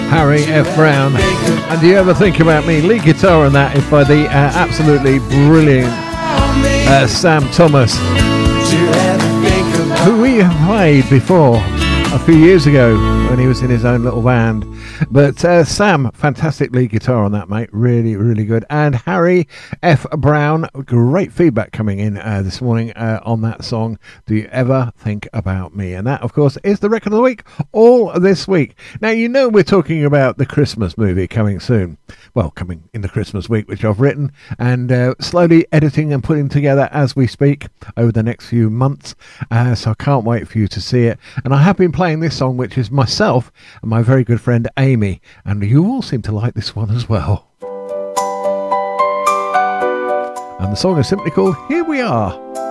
Harry F. Brown. And Do You Ever Think About Me? Lead guitar on that is by the absolutely brilliant Sam Thomas, who we have played before a few years ago when he was in his own little band. But Sam, fantastic lead guitar on that, mate. Really, really good. And Harry F. Brown, great feedback coming in this morning on that song, Do You Ever Think About Me? And that, of course, is the record of the week all this week. Now, you know we're talking about the Christmas movie coming soon. Well, coming in the Christmas week, which I've written and slowly editing and putting together as we speak over the next few months. So I can't wait for you to see it. And I have been playing this song, which is myself and my very good friend Amy. And you all seem to like this one as well. And the song is simply called Here We Are.